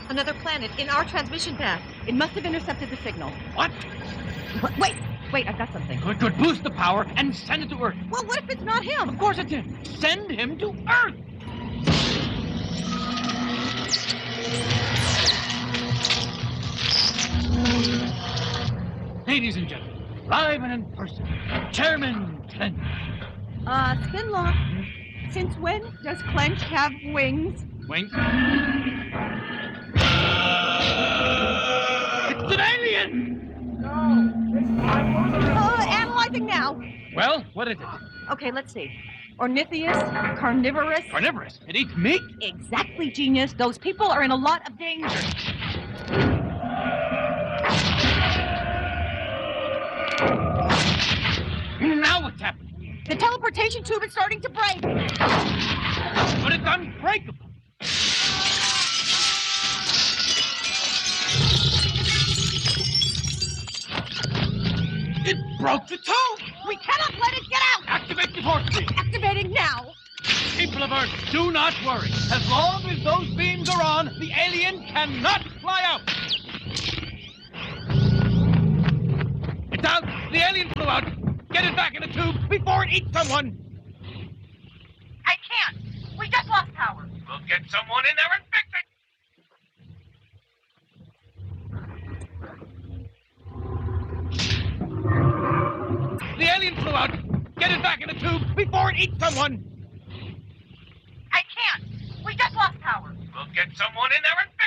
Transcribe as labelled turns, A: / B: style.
A: Another planet in our transmission path.
B: It must have intercepted the signal.
C: What?
B: Wait, I've got something.
C: Good. Boost the power and send it to Earth.
A: Well, what if it's not him?
C: Of course it did. Send him to Earth. Ladies and gentlemen, live and in person, Chairman Clench.
B: Spinlock, since when does Clench have wings?
C: Wink. It's an alien!
B: Analyzing now.
C: Well, what is it?
B: Okay, let's see. Ornithius, carnivorous.
C: Carnivorous. It eats meat?
B: Exactly, genius. Those people are in a lot of danger.
C: Now what's happening?
B: The teleportation tube is starting to break.
C: But it's unbreakable. It broke the tube!
B: We cannot let it get out!
C: Activate the force field!
B: Activating now!
C: People of Earth, do not worry. As long as those beams are on, the alien cannot fly out. It's out! The alien flew out! Get it back in the tube before it eats someone!
B: I can't! We just lost power!
C: We'll get someone in there and fix it! The alien flew out! Get it back in the tube before it eats someone!
B: I can't! We just lost power!
C: We'll get someone in there and